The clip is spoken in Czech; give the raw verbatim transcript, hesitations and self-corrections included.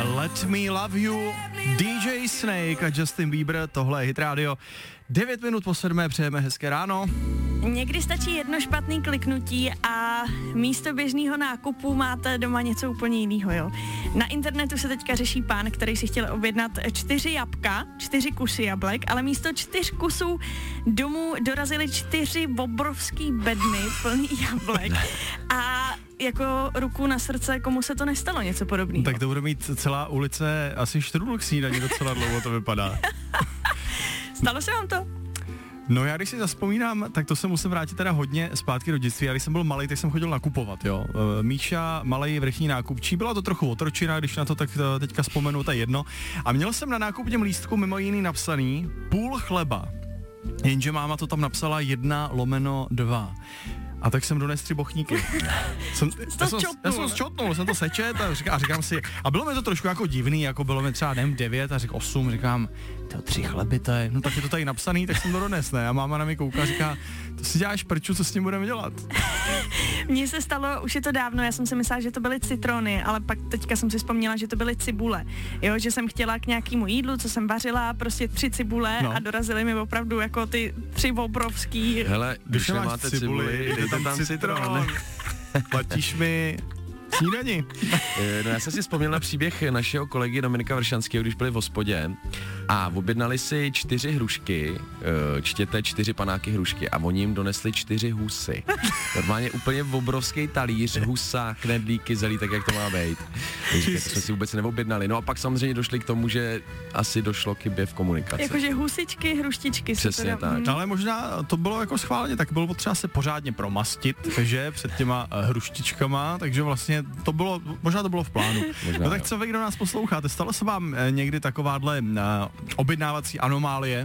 Let Me Love You, D J Snake a Justin Bieber, tohle je Hit Radio. devět minut po sedmé, přejeme hezké ráno. Někdy stačí jedno špatný kliknutí a místo běžného nákupu máte doma něco úplně jiného, jo. Na internetu se teďka řeší pán, který si chtěl objednat čtyři jabka, čtyři kusy jablek, ale místo čtyř kusů domů dorazily čtyři obrovský bedny plný jablek. A jako ruku na srdce, komu se to nestalo něco podobného. Tak to bude mít celá ulice asi štrůdl k snídani, docela dlouho to vypadá. Stalo se vám to? No já když si zaspomínám, tak to se musím vrátit teda hodně zpátky do dětství. Já když jsem byl malej, tak jsem chodil nakupovat, jo. Míša, malej vrchní nákupčí, byla to trochu otročina, když na to tak teďka vzpomenu, to je jedno. A měl jsem na nákupním lístku mimo jiný napsaný půl chleba, jenže máma to tam napsala jedna lomeno dva. A tak jsem dones tři bochníky. jsem, já, jsem, já jsem zčotnul, jsem to sečet a, říká, a říkám si, a bylo mi to trošku jako divný, jako bylo mi třeba nevím, devět a řekl osm, říkám, to tři chleby, to je, no tak je to tady napsaný, tak jsem to dones, ne? A máma na mě kouká a říká, to si děláš prču, co s tím budeme dělat? Mně se stalo, už je to dávno, já jsem si myslela, že to byly citrony, ale pak teďka jsem si vzpomněla, že to byly cibule. Jo, že jsem chtěla k nějakému jídlu, co jsem vařila, prostě tři cibule no. A dorazily mi opravdu jako ty tři obrovský. Hele, když máte cibuli, dejte tam citron. citron. Platíš mi snídani. No já jsem si vzpomněl na příběh našeho kolegy Dominika Vršanského, když byli v hospodě a objednali si čtyři hrušky, čtěte čtyři panáky hrušky a oni jim donesli čtyři husy. Normálně úplně obrovský talíř, husa, knedlíky, zelí, tak jak to má být. To jsme si vůbec neobjednali. No a pak samozřejmě došli k tomu, že asi došlo k chybě v komunikaci. Jakože husičky, hruštičky. Přesně tak. Hmm. Ale možná to bylo jako schválně, tak bylo potřeba se pořádně promastit, že před těma hruštičkama, takže vlastně to bylo, možná to bylo v plánu. Možná, no tak co vy, kdo nás posloucháte, stalo se vám někdy takováhle uh, objednávací anomálie,